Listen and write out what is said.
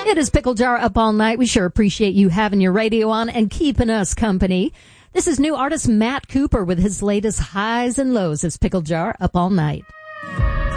It is Pickle Jar Up All Night. We sure appreciate you having your radio on and keeping us company. This is new artist Matt Cooper with his latest highs and lows. It's Pickle Jar Up All Night.